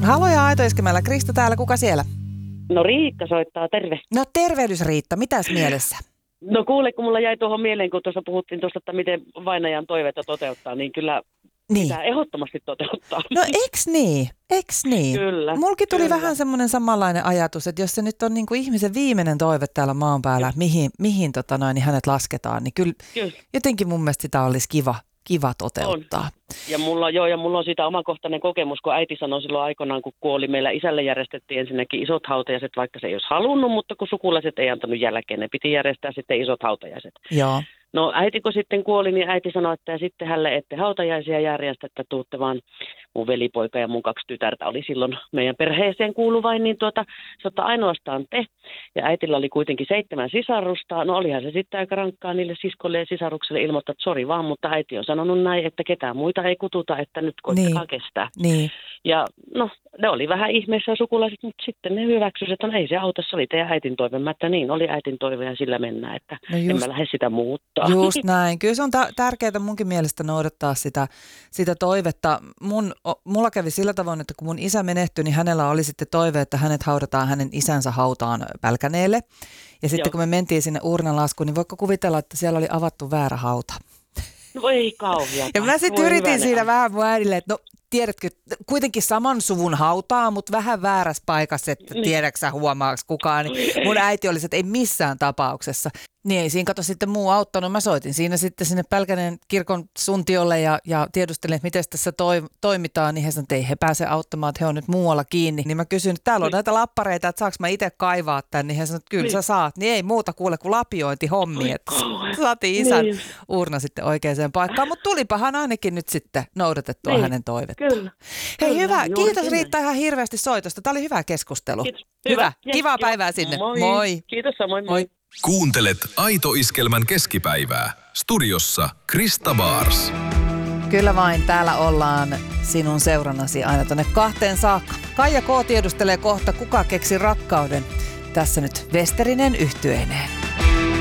Haloja Aito-iskelmällä. Krista täällä, kuka siellä? No Riikka soittaa, terve. No tervehdys Riitta, mitäs mielessä? No kuule, kun mulla jäi tuohon mieleen, kun tuossa puhuttiin tuosta, että miten vainajan toiveita toteuttaa, niin kyllä pitää ehdottomasti toteuttaa. No eks niin? Kyllä. Mulki tuli vähän semmoinen samanlainen ajatus, että jos se nyt on niin kuin ihmisen viimeinen toive täällä maan päällä, mihin niin hänet lasketaan, niin kyllä. Jotenkin mun mielestä sitä olisi kiva toteuttaa. On. Ja mulla on siitä omakohtainen kokemus, kun äiti sanoi silloin aikoinaan, kun kuoli, meillä isälle järjestettiin ensinnäkin isot hautajaiset, vaikka se ei olisi halunnut, mutta kun sukulaiset ei antanut jälkeen, ne piti järjestää sitten isot hautajaiset. Joo. No äiti kun sitten kuoli, niin äiti sanoi, että ja sitten hänelle ette hautajaisia järjestä, että tuutte vaan mun velipoika ja mun 2 tytärtä oli silloin meidän perheeseen kuuluvain, niin sanotaan ainoastaan te. Ja äitillä oli kuitenkin 7 sisarusta. No olihan se sitten aika rankkaa niille siskolle ja sisarukselle ilmoittaa, että sori vaan, mutta äiti on sanonut näin, että ketään muita ei kututa, että nyt koittakaa kestää. Niin. Ja no ne oli vähän ihmeessä sukulaiset, mutta sitten ne hyväksyivät, että no ei se auta, se oli teidän äitin toive. Että niin, oli äitin toive ja sillä mennään, että en mä lähde sitä muuttaa. Just näin. Kyllä se on tärkeää munkin mielestä noudattaa sitä toivetta. Mulla kävi sillä tavoin, että kun mun isä menehtyi, niin hänellä oli sitten toive, että hänet haudataan hänen isänsä hautaan Pälkäneelle. Ja sitten kun me mentiin sinne urnanlaskuun, niin voiko kuvitella, että siellä oli avattu väärä hauta? No ei kauhean. Ja mä sitten yritin siinä vähän mun äidille, että no tiedätkö, kuitenkin saman suvun hautaa, mutta vähän väärässä paikassa, että tiedätkö sä huomaaks kukaan. Niin mun äiti oli, että ei missään tapauksessa. Niin ei siinä kato sitten muu auttanut. Mä soitin siinä sitten sinne Pälkäneen kirkon suntiolle ja tiedustelin, että miten tässä toimitaan. Niin he sanoivat, että ei he pääse auttamaan, että he on nyt muualla kiinni. Niin mä kysyin, että täällä on näitä lappareita, että saanko mä itse kaivaa tämän. Niin he sanoivat, että kyllä sä saat. Niin ei muuta kuule kuin lapiointihommi. Että saatiin isän urna sitten oikeaan paikkaan. Mutta tulipahan ainakin nyt sitten noudatettua hänen toivettaan. Kyllä. Hei hyvä, kiitos Riitta ihan hirveästi soitosta. Tämä oli hyvä keskustelu. Kiitos. Hyvä. Kivaa päivää sinne. Moi. Kiitos samoin. Moi. Kuuntelet Aito-iskelmän keskipäivää. Studiossa Krista Baars. Kyllä vain, täällä ollaan sinun seurannasi aina tuonne 2 saakka. Kaija K. tiedustelee kohta, kuka keksi rakkauden. Tässä nyt Westerinen yhtyeineen.